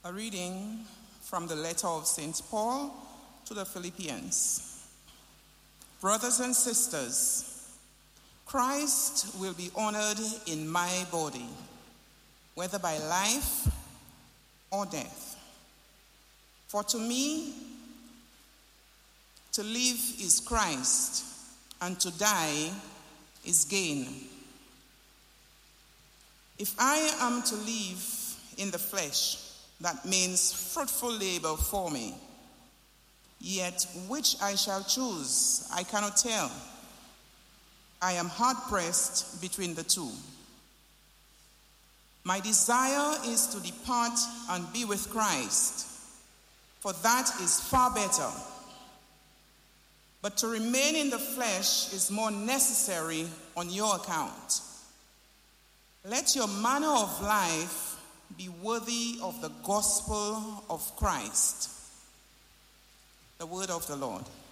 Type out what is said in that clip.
A reading from the letter of St. Paul to the Philippians. Brothers and sisters, Christ will be honored in my body, whether by life or death. For to me, to live is Christ, and to die is gain. If I am to live in the flesh, that means fruitful labor for me. Yet which I shall choose, I cannot tell. I am hard-pressed between the two. My desire is to depart and be with Christ, for that is far better. But to remain in the flesh is more necessary on your account. Let your manner of life be worthy of the gospel of Christ. The word of the Lord.